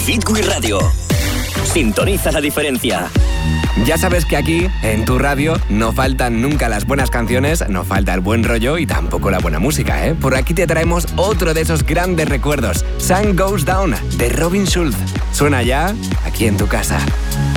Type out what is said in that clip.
Beatway Radio. Sintoniza la diferencia. Ya sabes que aquí, en tu radio, no faltan nunca las buenas canciones, no falta el buen rollo y tampoco la buena música, ¿eh? Por aquí te traemos otro de esos grandes recuerdos, Sun Goes Down, de Robin Schulz. Suena ya aquí en tu casa.